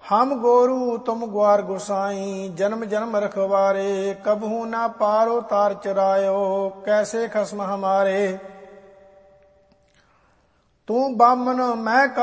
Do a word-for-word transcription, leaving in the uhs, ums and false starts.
हम गोरू तुम ग्वार गोसाई, जन्म जन्म रखवारे, कबहू ना पारो तार चरायो, कैसे खसम हमारे। तू बामन मैं